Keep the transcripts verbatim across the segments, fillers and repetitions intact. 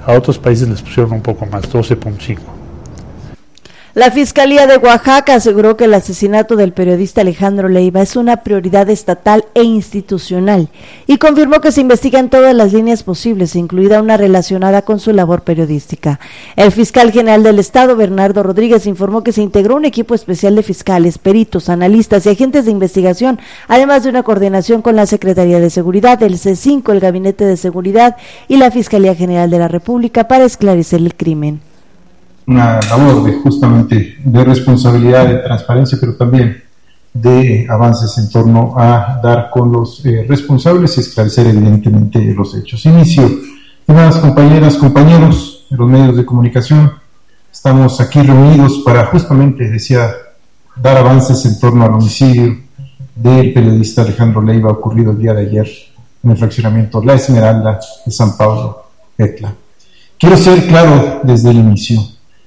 a otros países les pusieron un poco más, doce punto cinco. La Fiscalía de Oaxaca aseguró que el asesinato del periodista Alejandro Leiva es una prioridad estatal e institucional y confirmó que se investigan todas las líneas posibles, incluida una relacionada con su labor periodística. El fiscal general del Estado, Bernardo Rodríguez, informó que se integró un equipo especial de fiscales, peritos, analistas y agentes de investigación, además de una coordinación con la Secretaría de Seguridad, el C cinco, el Gabinete de Seguridad y la Fiscalía General de la República para esclarecer el crimen. Una labor de justamente de responsabilidad, de transparencia, pero también de avances en torno a dar con los eh, responsables y esclarecer evidentemente los hechos. Inicio, estimadas compañeras, compañeros de los medios de comunicación, estamos aquí reunidos para justamente, decía, dar avances en torno al homicidio del periodista Alejandro Leiva ocurrido el día de ayer en el fraccionamiento La Esmeralda de San Pablo, Etla. Quiero ser claro desde el inicio.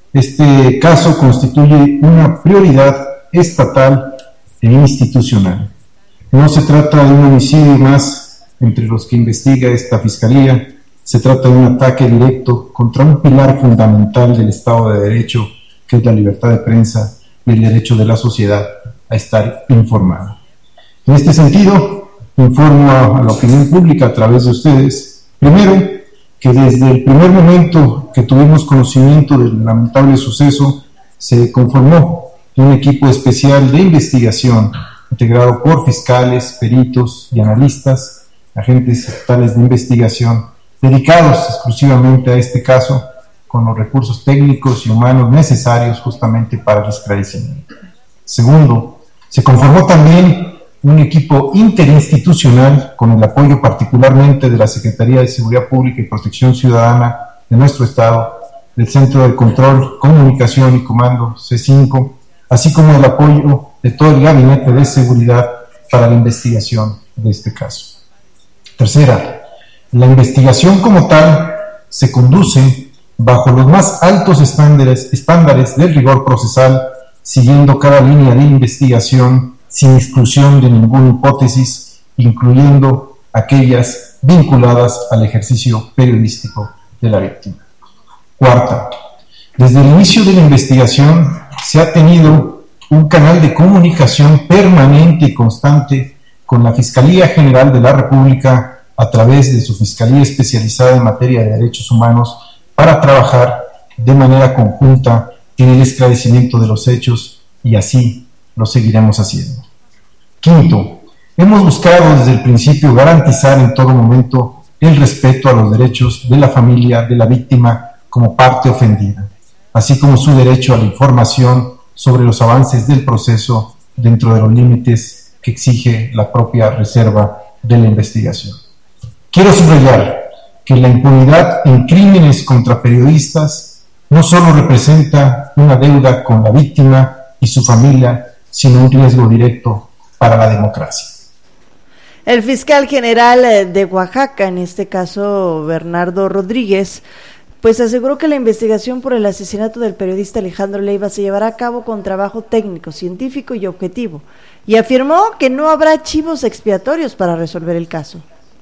Este caso constituye una prioridad estatal e institucional. No se trata de un homicidio más entre los que investiga esta Fiscalía, se trata de un ataque directo contra un pilar fundamental del Estado de Derecho, que es la libertad de prensa y el derecho de la sociedad a estar informada. En este sentido, informo a la opinión pública a través de ustedes, primero, que desde el primer momento que tuvimos conocimiento del lamentable suceso, se conformó un equipo especial de investigación integrado por fiscales, peritos y analistas, agentes estatales de investigación, dedicados exclusivamente a este caso, con los recursos técnicos y humanos necesarios justamente para el esclarecimiento. Segundo, se conformó también un equipo interinstitucional con el apoyo particularmente de la Secretaría de Seguridad Pública y Protección Ciudadana de nuestro Estado, del Centro de Control, Comunicación y Comando C cinco, así como el apoyo de todo el Gabinete de Seguridad para la investigación de este caso. Tercera, la investigación como tal se conduce bajo los más altos estándares, estándares del rigor procesal, siguiendo cada línea de investigación sin exclusión de ninguna hipótesis, incluyendo aquellas vinculadas al ejercicio periodístico de la víctima. Cuarta, desde el inicio de la investigación se ha tenido un canal de comunicación permanente y constante con la Fiscalía General de la República a través de su Fiscalía Especializada en Materia de Derechos Humanos para trabajar de manera conjunta en el esclarecimiento de los hechos y así lo seguiremos haciendo. Quinto, hemos buscado desde el principio garantizar en todo momento el respeto a los derechos de la familia de la víctima como parte ofendida, así como su derecho a la información sobre los avances del proceso dentro de los límites que exige la propia reserva de la investigación. Quiero subrayar que la impunidad en crímenes contra periodistas no solo representa una deuda con la víctima y su familia, sino un riesgo directo para la democracia. El fiscal general de Oaxaca, en este caso Bernardo Rodríguez, pues aseguró que la investigación por el asesinato del periodista Alejandro Leiva se llevará a cabo con trabajo técnico, científico y objetivo, y afirmó que no habrá chivos expiatorios para resolver el caso.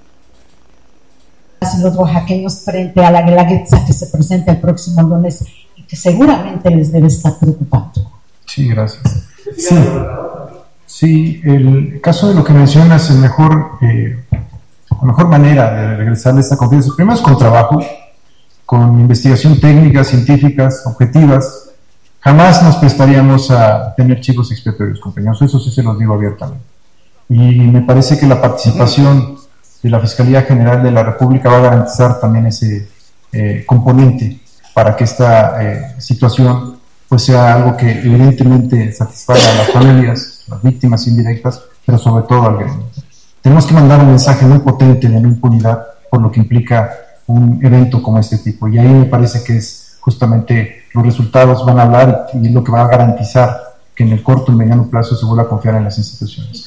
Los oaxaqueños frente a la guelaguetza que se presenta el próximo lunes y que seguramente les debe estar preocupando. Sí, gracias. Sí. Sí, el caso de lo que mencionas, el mejor, eh, la mejor manera de regresarle esta confianza, primero es con trabajo, con investigación técnica, científicas, objetivas. Jamás nos prestaríamos a tener chivos expiatorios, compañeros, eso sí se los digo abiertamente. Y me parece que la participación de la Fiscalía General de la República va a garantizar también ese eh, componente para que esta eh, situación pues sea algo que evidentemente satisfaga a las familias, las víctimas indirectas, pero sobre todo al gremio. Tenemos que mandar un mensaje muy potente de no impunidad por lo que implica un evento como este tipo, y ahí me parece que es justamente los resultados van a hablar y es lo que va a garantizar que en el corto y mediano plazo se vuelva a confiar en las instituciones.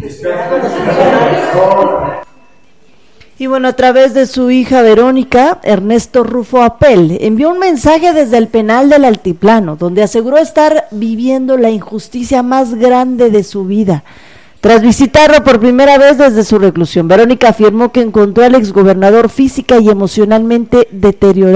Y bueno, a través de su hija Verónica, Ernesto Rufo Apel envió un mensaje desde el penal del Altiplano, donde aseguró estar viviendo la injusticia más grande de su vida. Tras visitarlo por primera vez desde su reclusión, Verónica afirmó que encontró al exgobernador física y emocionalmente deteriorado.